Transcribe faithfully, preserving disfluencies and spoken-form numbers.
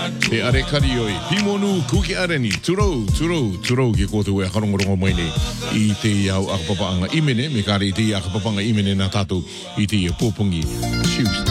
Te are kari oi, pimonu kuki are ni, turou, turou, turou ki kōtou e karongorongo mai nei I te iau akapapanga imene, me kare I te iau akapapanga imene na tātou I te iau pōpungi Tuesday.